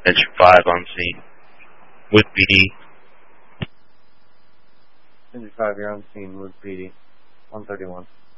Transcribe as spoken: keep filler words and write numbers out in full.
Engine five on scene. With B D. Engine five, you're on scene with B D. one thirty-one.